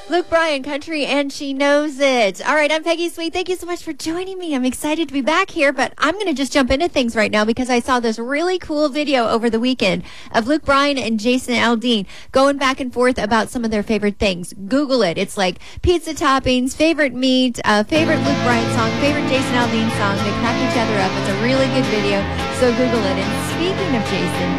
Luke Bryan, country, and she knows it. All right, I'm Peggy Sweet. Thank you so much for joining me. I'm excited to be back here, but I'm going to just jump into things right now because I saw this really cool video over the weekend of Luke Bryan and Jason Aldean going back and forth about some of their favorite things. Google it. It's like pizza toppings, favorite meat, favorite Luke Bryan song, favorite Jason Aldean song. They crack each other up. It's a really good video, so Google it. And speaking of Jason,